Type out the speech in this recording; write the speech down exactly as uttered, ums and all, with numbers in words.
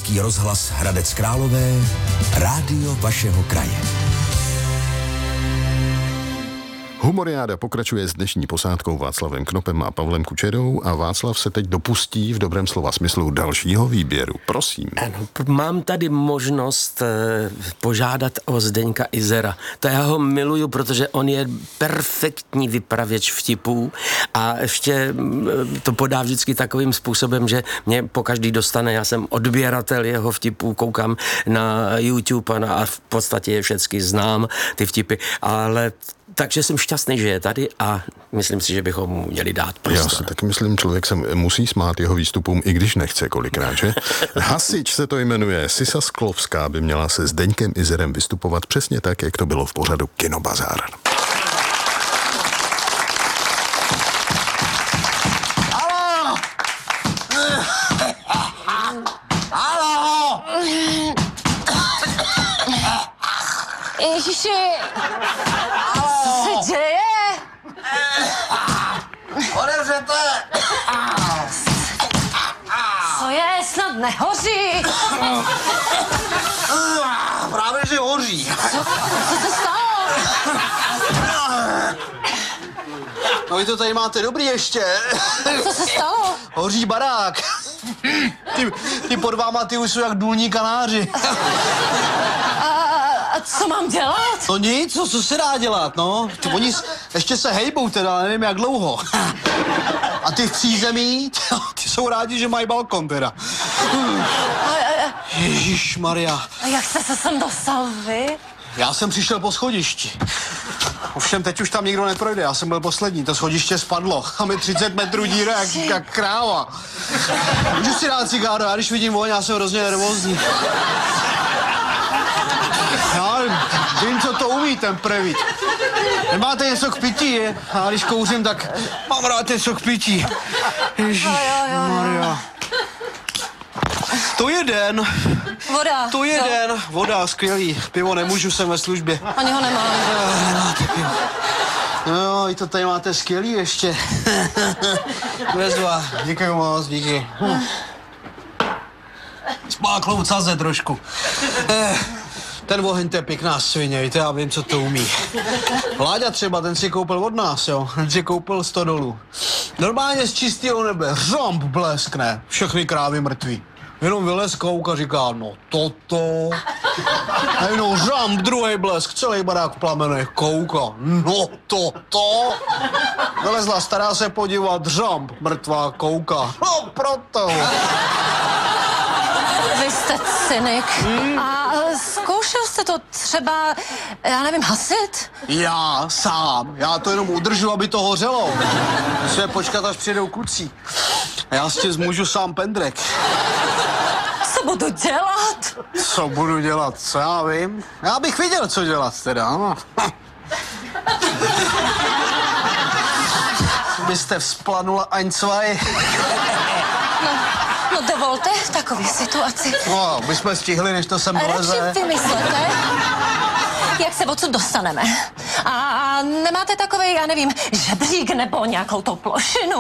Český rozhlas Hradec Králové, rádio vašeho kraje. Humoriáda pokračuje s dnešní posádkou Václavem Knopem a Pavlem Kučerou a Václav se teď dopustí v dobrém slova smyslu dalšího výběru. Prosím. Ano, mám tady možnost eh, požádat o Zdeňka Izera. To já ho miluju, protože on je perfektní vypravěč vtipů a ještě eh, to podá vždycky takovým způsobem, že mě pokaždý dostane, já jsem odběratel jeho vtipů, koukám na YouTube a, na, a v podstatě je všechny znám, ty vtipy, ale takže jsem šťastný, že je tady a myslím si, že bychom mu měli dát prostor. Já si taky myslím, člověk se musí smát jeho výstupům, i když nechce kolikrát, že? Hasič se to jmenuje. Sisa Sklovská by měla se Zdeňkem Izerem vystupovat přesně tak, jak to bylo v pořadu Kinobazár. Haló! Haló! Ježiši! Co se děje? Otevřete! Co je? Snad nehoří? Právě, že hoří. Co, co se stalo? No vy to tady máte dobrý ještě. Co se stalo? Hoří barák. Ty, ty pod váma, ty už jsou jak důlní kanáři. A, a co mám dělat? No nic, co, co se dá dělat, no. Ty, oni s- ještě se hejbou teda, nevím jak dlouho. A ty v přízemí, ty jsou rádi, že mají balkon teda. A, a, Ježišmarja. a jak jste se sem dostal vy? Já jsem přišel po schodišti. Ovšem teď už tam nikdo neprojde, já jsem byl poslední, to schodiště spadlo. A mi třicet metrů díra, jak, jak kráva. Můžu si dát cigáro, já když vidím voň, já jsem hrozně nervózní. Já vím, co to umí ten prevít. Nemáte něco k pití, je? A když kouřím, tak mám rád něco k pití. Ježišmarja. To je den. Voda. To je jo? den. Voda, skvělý. Pivo nemůžu, jsem ve službě. Ani ho nemám. Eh, Nemáte pivo. No, i to tady máte skvělý ještě. Bezva. Díky moc, díky. Hm. Spáklou caze trošku. Eh, ten oheň, to je pěkná svině, víte, já vím, co to umí. Láďa třeba, ten si koupil od nás, jo. Ten si koupil sto dolů. Normálně z čistého nebe, řamp bleskne, všechny krávy mrtví. Jenom vylez kouk a říká, no toto. A jenom řamp, druhý blesk, celý barák v plamenech, kouka, no toto. Vylezla stará se podívat, řamp, mrtvá, kouka, no proto. Vy jste cynik. Hmm. A zkoušel jste to třeba, já nevím, hasit? Já sám, já to jenom udržu, aby to hořelo. Musíme počkat, až přijedou kluci. A já s tím zmůžu sám pendrek. Co budu dělat? Co budu dělat, co já vím? Já bych věděl, co dělat teda, no. Byste vzplanula ein, zwei. No, no dovolte v takové situaci. No, my jsme stihli, než to sem Radši doleze. vymyslete, jak se odsud dostaneme. A nemáte takový, já nevím, žebřík nebo nějakou tou plošinu?